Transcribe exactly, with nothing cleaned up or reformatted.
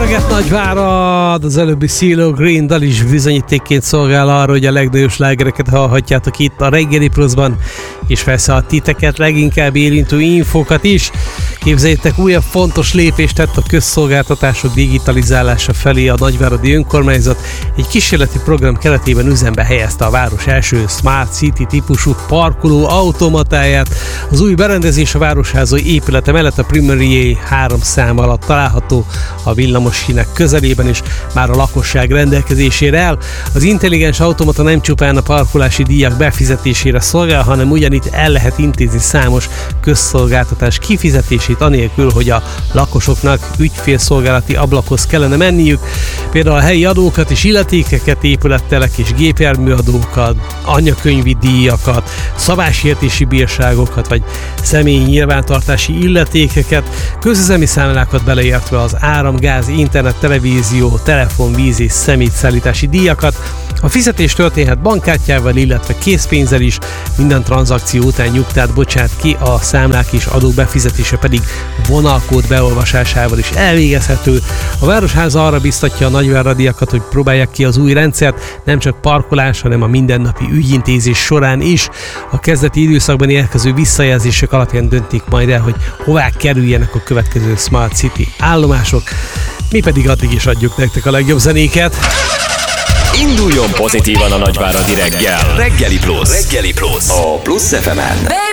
reggelt, Nagyvárad! Az előbbi CeeLo Green dal is bizonyítékként szolgál arra, hogy a legnagyobb slágereket hallhatjátok itt a Reggeli Pluszban, és persze a titeket leginkább érintő infókat is. Képzeljétek, újabb fontos lépést tett a közszolgáltatások digitalizálása felé a nagyváradi önkormányzat. Egy kísérleti program keretében üzembe helyezte a város első Smart City típusú parkoló automatáját. Az új berendezés a városházai épülete mellett a Primary három szám alatt található, a villamos hínek közelében is, már a lakosság rendelkezésére áll. Az intelligens automata nem csupán a parkolási díjak befizetésére szolgál, hanem ugyanitt el lehet intézni számos közszolgáltatás kifizetését, anélkül, hogy a lakosoknak ügyfélszolgálati ablakhoz kellene menniük. Például a helyi adókat és illetékeket, épülettelek és gépjárműadókat, anyakönyvi díjakat, szabálysértési bírságokat vagy személyi nyilvántartási illetékeket, közüzemi számlákat beleértve az áram, gáz, internet, televízió, telefon, víz és szemétszállítási díjakat. A fizetés történhet bankkártyával, illetve készpénzzel is, minden tranzakció után nyugtát bocsát ki, a számlák és adók befizetése pedig vonalkód beolvasásával is elvégezhető. A Városháza arra biztatja a nagyváradiakat, hogy próbálják ki az új rendszert, nem csak parkolás, hanem a mindennapi ügyintézés során is. A kezdeti időszakban érkező visszajelzések alapján döntik majd el, hogy hová kerüljenek a következő Smart City állomások. Mi pedig addig is adjuk nektek a legjobb zenéket. Induljon pozitívan a nagyváradi reggel. Reggeli Plusz. Reggeli Plusz. A Plusz ef emen.